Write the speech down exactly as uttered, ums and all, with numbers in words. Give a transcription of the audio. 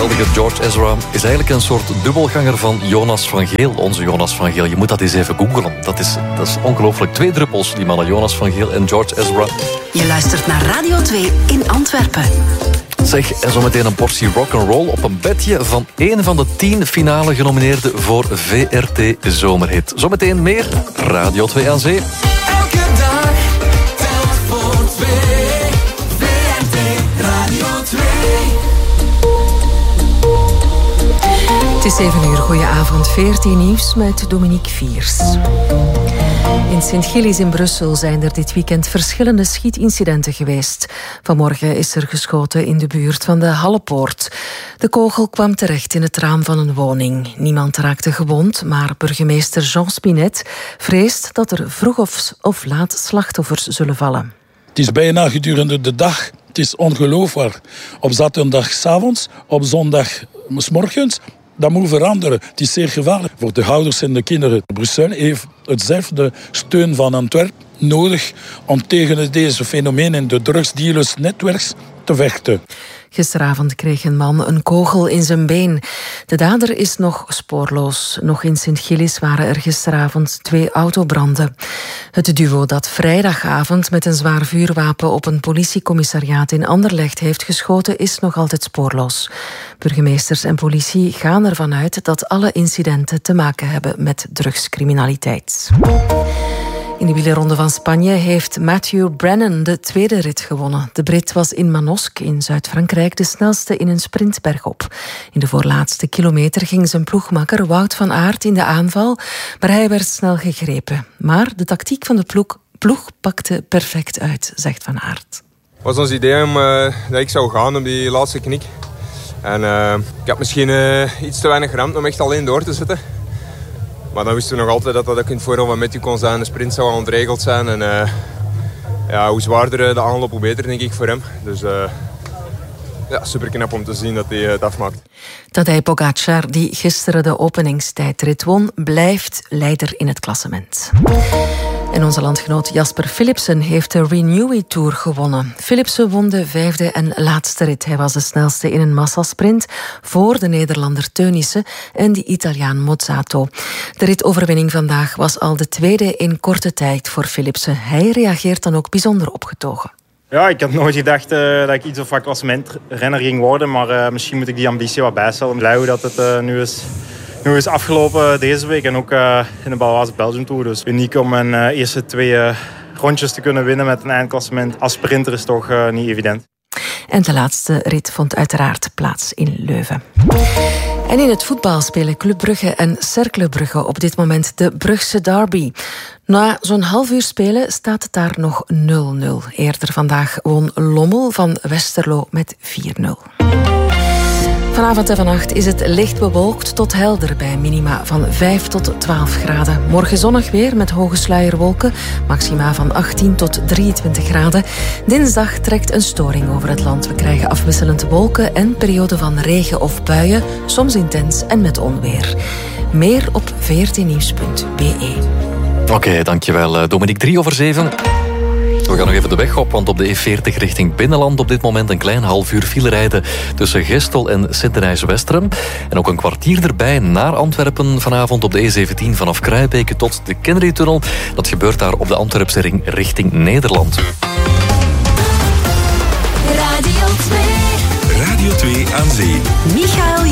geweldige George Ezra is eigenlijk een soort dubbelganger van Jonas van Geel. Onze Jonas van Geel. Je moet dat eens even googlen. Dat is, dat is ongelooflijk. Twee druppels, die mannen. Jonas van Geel en George Ezra. Je luistert naar Radio twee in Antwerpen. Zeg, en zometeen een portie rock'n'roll op een bedje van één van de tien finale genomineerden voor V R T Zomerhit. Zometeen meer Radio twee aan Zee. Elke dag telt voor twee. V R T Radio twee. Het is zeven uur, goedenavond. veertien nieuws met Dominique Viers. In Sint-Gilles in Brussel zijn er dit weekend verschillende schietincidenten geweest. Vanmorgen is er geschoten in de buurt van de Hallepoort. De kogel kwam terecht in het raam van een woning. Niemand raakte gewond, maar burgemeester Jean Spinet vreest dat er vroeg of, of laat slachtoffers zullen vallen. Het is bijna gedurende de dag. Het is ongelooflijk. Op zaterdagavond, op zondag 's morgens. Dat moet veranderen. Het is zeer gevaarlijk voor de ouders en de kinderen. Brussel heeft hetzelfde steun van Antwerpen nodig om tegen deze fenomenen, de drugsdealersnetwerks, te vechten. Gisteravond kreeg een man een kogel in zijn been. De dader is nog spoorloos. Nog in Sint-Gilles waren er gisteravond twee autobranden. Het duo dat vrijdagavond met een zwaar vuurwapen op een politiecommissariaat in Anderlecht heeft geschoten, is nog altijd spoorloos. Burgemeesters en politie gaan ervan uit dat alle incidenten te maken hebben met drugscriminaliteit. In de wielerronde van Spanje heeft Matthew Brennan de tweede rit gewonnen. De Brit was in Manosque in Zuid-Frankrijk de snelste in een sprint bergop. In de voorlaatste kilometer ging zijn ploegmakker Wout van Aert in de aanval, maar hij werd snel gegrepen. Maar de tactiek van de ploeg, ploeg pakte perfect uit, zegt Van Aert. Het was ons idee om, uh, dat ik zou gaan op die laatste knik. En uh, ik had misschien uh, iets te weinig ramp om echt alleen door te zetten. Maar dan wisten we nog altijd dat dat ook in het voordeel van Matthew kon zijn. De sprint zou al ontregeld zijn. En uh, ja, hoe zwaarder de aanloop, hoe beter, denk ik, voor hem. Dus uh, ja, super knap om te zien dat hij uh, het afmaakt. Tadej Pogacar, die gisteren de openingstijdrit won, blijft leider in het klassement. En onze landgenoot Jasper Philipsen heeft de Renew It Tour gewonnen. Philipsen won de vijfde en laatste rit. Hij was de snelste in een massasprint voor de Nederlander Teunissen en de Italiaan Mozzato. De ritoverwinning vandaag was al de tweede in korte tijd voor Philipsen. Hij reageert dan ook bijzonder opgetogen. Ja, ik had nooit gedacht uh, dat ik iets of wat klassementrenner ging worden, maar uh, misschien moet ik die ambitie wat bijstellen. Blij hoe dat het uh, nu is. Nu is afgelopen deze week en ook uh, in de Baloise Belgium Tour. Dus uniek om mijn uh, eerste twee uh, rondjes te kunnen winnen met een eindklassement. Als sprinter is toch uh, niet evident. En de laatste rit vond uiteraard plaats in Leuven. En in het voetbal spelen Club Brugge en Cercle Brugge op dit moment de Brugse derby. Na zo'n half uur spelen staat het daar nog nul nul. Eerder vandaag won Lommel van Westerlo met vier nul. Vanavond en vannacht is het licht bewolkt tot helder bij minima van vijf tot twaalf graden. Morgen zonnig weer met hoge sluierwolken, maxima van achttien tot drieëntwintig graden. Dinsdag trekt een storing over het land. We krijgen afwisselend wolken en perioden van regen of buien, soms intens en met onweer. Meer op v r t nieuws punt b e. Oké, okay, dankjewel Dominique. Drie over zeven. We gaan nog even de weg op, want op de E veertig richting Binnenland op dit moment een klein half uur file rijden tussen Gestel en Sint-Denijs-Westeren. En ook een kwartier erbij naar Antwerpen vanavond op de E zeventien vanaf Kruijbeke tot de Kennedy-tunnel. Dat gebeurt daar op de Antwerpse ring richting Nederland. Radio twee. Radio twee aan Zee. Michael